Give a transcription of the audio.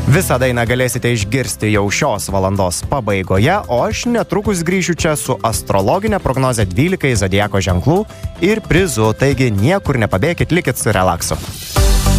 Visą dainą galėsite išgirsti jau šios valandos pabaigoje, o aš netrukus grįšiu čia su astrologinė prognozė 12 zodiako ženklų ir prizu, taigi niekur nepabėkit, likit su relaksu.